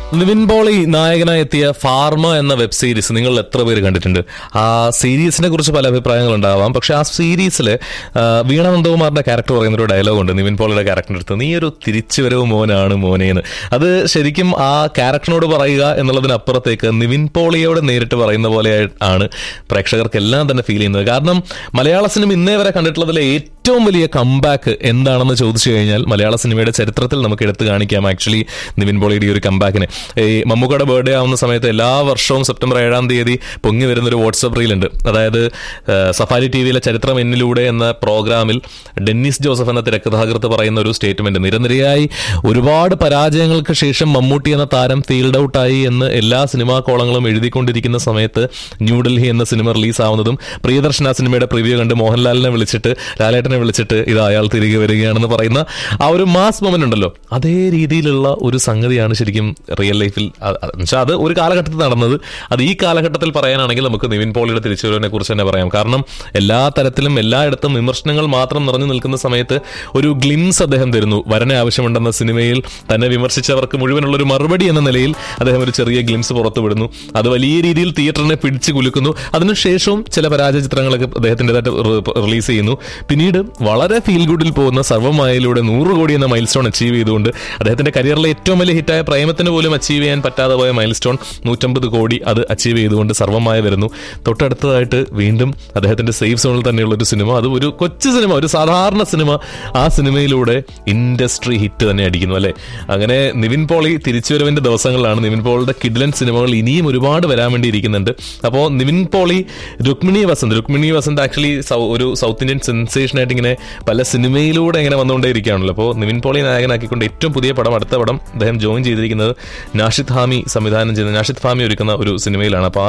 നിവിൻ പോളി നായകനായി എത്തിയ ഫാർമ എന്ന വെബ് സീരീസ് നിങ്ങൾ എത്ര പേര് കണ്ടിട്ടുണ്ട്? ആ സീരീസിനെ കുറിച്ച് പല അഭിപ്രായങ്ങൾ ഉണ്ടാവാം. പക്ഷെ ആ സീരീസിൽ വീണ നന്ദകുമാറിന്റെ ക്യാരക്ടർ പറയുന്ന ഒരു ഡയലോഗ് ഉണ്ട് നിവിൻ പോളിയുടെ ക്യാരക്ടറിന്റെ അടുത്ത്, നീ ഒരു തിരിച്ചുവരവ് മോനാണ് മോനേന്ന്. അത് ശരിക്കും ആ ക്യാരക്ടറിനോട് പറയുക എന്നുള്ളതിനപ്പുറത്തേക്ക് നിവിൻ പോളിയോട് നേരിട്ട് പറയുന്ന പോലെ ആണ് പ്രേക്ഷകർക്കെല്ലാം തന്നെ ഫീൽ ചെയ്യുന്നത്. കാരണം മലയാള സിനിമ ഇന്നേ വരെ കണ്ടിട്ടുള്ളതിലെ ഏറ്റവും വലിയ കംബാക്ക് എന്താണെന്ന് ചോദിച്ചു കഴിഞ്ഞാൽ മലയാള സിനിമയുടെ ചരിത്രത്തിൽ നമുക്ക് എടുത്തു കാണിക്കാം ആക്ച്വലി നിവിൻ പോളിയുടെ ഈ ഒരു കംബാക്കിനെ. ഈ മമ്മൂക്കയുടെ ബർത്ത്ഡേ ആവുന്ന സമയത്ത് എല്ലാ വർഷവും സെപ്റ്റംബർ 7-ാം തീയതി പൊങ്ങി വരുന്നൊരു വാട്സപ്പ് റീലുണ്ട്. അതായത് സഫാരി ടിവിയിലെ ചരിത്രം എന്നിലൂടെ എന്ന പ്രോഗ്രാമിൽ ഡെന്നിസ് ജോസഫ് എന്ന തിരക്കഥാകൃത്ത് പറയുന്ന ഒരു സ്റ്റേറ്റ്മെന്റ്, നിരനിരയായി ഒരുപാട് പരാജയങ്ങൾക്ക് ശേഷം മമ്മൂട്ടി എന്ന താരം ഫീൽഡ് ഔട്ടായി എന്ന് എല്ലാ സിനിമാ കോളങ്ങളും എഴുതിക്കൊണ്ടിരിക്കുന്ന സമയത്ത് ന്യൂഡൽഹി എന്ന സിനിമ റിലീസ് ആവുന്നതും പ്രിയദർശന സിനിമയുടെ പ്രിവ്യൂ കണ്ട് മോഹൻലാലിനെ വിളിച്ചിട്ട് ലാലേട്ടനെ വിളിച്ചിട്ട് ഇത് അയാൾ തിരികെ വരികയാണെന്ന് പറയുന്ന ആ ഒരു മാസ് മൊമെന്റ് ഉണ്ടല്ലോ, അതേ രീതിയിലുള്ള ഒരു സംഗതിയാണ് ശരിക്കും റിയൽ ലൈഫിൽ. എന്നുവെച്ചാൽ അത് ഒരു കാലഘട്ടത്തിൽ നടന്നത്. അത് ഈ കാലഘട്ടത്തിൽ പറയാനാണെങ്കിൽ നമുക്ക് നിവിൻ പോളിയുടെ തിരിച്ചുവരവിനെ കുറിച്ച് തന്നെ പറയാം. കാരണം എല്ലാ തരത്തിലും എല്ലായിടത്തും വിമർശനങ്ങൾ മാത്രം നിറഞ്ഞു നിൽക്കുന്ന സമയത്ത് ഒരു ഗ്ലിംസ് അദ്ദേഹം തരുന്നു. വരനെ ആവശ്യമുണ്ടെന്ന സിനിമയിൽ തന്നെ വിമർശിച്ചവർക്ക് മുഴുവനുള്ള ഒരു മറുപടി എന്ന നിലയിൽ അദ്ദേഹം ഒരു ചെറിയ ഗ്ലിംസ് പുറത്തുവിടുന്നു. അത് വലിയ രീതിയിൽ തിയേറ്ററിനെ പിടിച്ചു കുലുക്കുന്നു. അതിനുശേഷവും ചില പരാജയ ചിത്രങ്ങളൊക്കെ അദ്ദേഹത്തിൻ്റെതായിട്ട് റിലീസ് ചെയ്യുന്നു. പിന്നീട് വളരെ ഫീൽ ഗുഡിൽ പോകുന്ന സർവ്വമായയിലൂടെ 100 കോടി എന്ന മൈൽ സ്റ്റോൺ അച്ചീവ് ചെയ്തുകൊണ്ട് അദ്ദേഹത്തിന്റെ കരിയറിലെ ഏറ്റവും വലിയ ഹിറ്റായ പ്രേമത്തിന് പോലും അച്ചീവ് ചെയ്യാൻ പറ്റാതെ പോയ മൈൽ സ്റ്റോൺ 150 കോടി അത് അച്ചീവ് ചെയ്തുകൊണ്ട് സർവ്വമായ വരുന്നു. തൊട്ടടുത്തതായിട്ട് വീണ്ടും അദ്ദേഹത്തിന്റെ സേഫ് സോണിൽ തന്നെയുള്ള ഒരു സിനിമ, അത് ഒരു കൊച്ചു സിനിമ, ഒരു സാധാരണ സിനിമ, ആ സിനിമയിലൂടെ ഇൻഡസ്ട്രി ഹിറ്റ് തന്നെ അടിക്കുന്നു അല്ലെ. അങ്ങനെ നിവിൻ പോളി തിരിച്ചുവരവിന്റെ ദിവസങ്ങളിലാണ്. നിവിൻ പോളിയുടെ കിഡ്ലൻ സിനിമകൾ ഇനിയും ഒരുപാട് വരാൻ വേണ്ടി ഇരിക്കുന്നുണ്ട്. അപ്പോൾ നിവിൻ പോളി രുക്മിണി വസന്ത് ആക്ച്വലി ഒരു സൗത്ത് ഇന്ത്യൻ സെൻസേഷനായിട്ട് ഇങ്ങനെ പല സിനിമയിലൂടെ ഇങ്ങനെ വന്നുകൊണ്ടേ ഇരിക്കുകയാണല്ലോ. അപ്പോൾ നിവിൻ പോളി നായകനാക്കിക്കൊണ്ട് ഏറ്റവും പുതിയ പടം, അടുത്ത പടം അദ്ദേഹം ജോയിൻ ചെയ്തിരിക്കുന്നത് നാഷിദ് ഹാമി സംവിധാനം ചെയ്യുന്ന, നാഷിദ് ഹാമി ഒരുക്കുന്ന ഒരു സിനിമയിലാണ്. അപ്പോൾ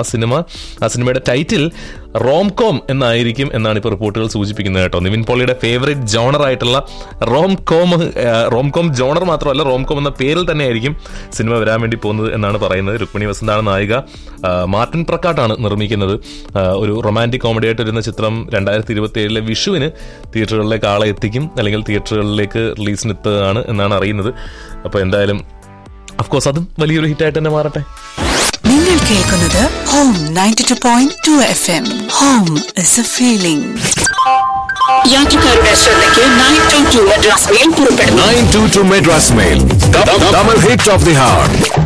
ആ സിനിമയുടെ ടൈറ്റിൽ റോംകോം എന്നായിരിക്കും എന്നാണ് ഇപ്പോൾ റിപ്പോർട്ടുകൾ സൂചിപ്പിക്കുന്നത് കേട്ടോ. നിവിൻ പോളിയുടെ ഫേവറേറ്റ് ജോണർ ആയിട്ടുള്ള റോംകോം ജോണർ മാത്രമല്ല, റോംകോം എന്ന പേരിൽ തന്നെ ആയിരിക്കും സിനിമ വരാൻ വേണ്ടി പോകുന്നത് എന്നാണ് പറയുന്നത്. രുക്മിണി വസന്താണ് നായിക, മാർട്ടിൻ പ്രക്കാട്ടാണ് നിർമ്മിക്കുന്നത്. ഒരു റൊമാൻറ്റിക് കോമഡി ആയിട്ട് വരുന്ന ചിത്രം 2027 വിഷുവിന് തിയേറ്ററുകളിലേക്ക് ആളെ എത്തിക്കും, അല്ലെങ്കിൽ തിയേറ്ററുകളിലേക്ക് റിലീസിന് എത്തുകയാണ് എന്നാണ് അറിയുന്നത്. അപ്പോൾ എന്തായാലും അഫ്കോഴ്സ് അതും വലിയൊരു ഹിറ്റായിട്ട് തന്നെ മാറട്ടെ. നിങ്ങൾ കേൾക്കുന്നത് home 92.2 FM. Home is a feeling. യാത്രക്കാരുടെ ശ്രദ്ധയ്ക്ക് 922 മദ്രാസ് മെയിൽ പുറപ്പെടുന്നു. 922 Madras mail, Tamil hit of the heart.